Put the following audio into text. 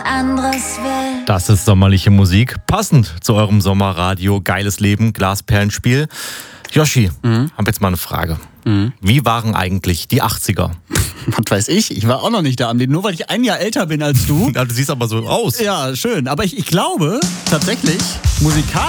anderes will. Das ist sommerliche Musik, passend zu eurem Sommerradio Geiles Leben, Glasperlenspiel. Joshi, hab jetzt mal eine Frage. Wie waren eigentlich die 80er? Was weiß ich? Ich war auch noch nicht da. Nur weil ich ein Jahr älter bin als du. Du siehst aber so aus. Ja, schön. Aber ich glaube tatsächlich, musikalisch